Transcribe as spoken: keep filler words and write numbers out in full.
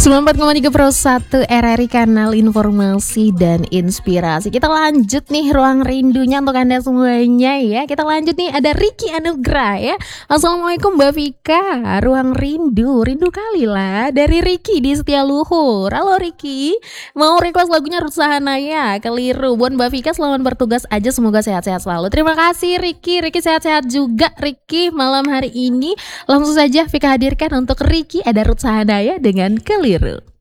sembilan puluh empat koma tiga Pro satu R R I Kanal Informasi dan Inspirasi. Kita lanjut nih ruang rindunya untuk Anda semuanya ya. Kita lanjut nih, ada Ricky Anugrah ya. Assalamualaikum Mbak Vika. Ruang rindu, rindu kali lah, dari Ricky di Setialuhur. Halo Ricky, mau request lagunya Ruth Sahanaya, Keliru. Buat Mbak Vika, selamat bertugas aja, semoga sehat-sehat selalu. Terima kasih Ricky. Ricky sehat-sehat juga Ricky. Malam hari ini langsung saja Vika hadirkan untuk Ricky, ada Ruth Sahanaya dengan Keliru.